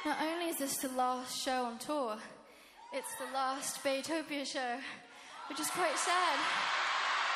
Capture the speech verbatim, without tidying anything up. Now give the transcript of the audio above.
Not only is this the last show on tour, it's the last Baytopia show, which is quite sad.